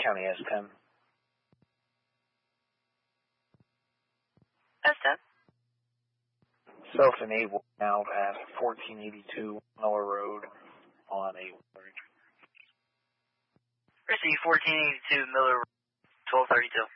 County S10. S10. Self-enabled out at 1482 Miller Road on a... Receive 1482 Miller Road, 1232.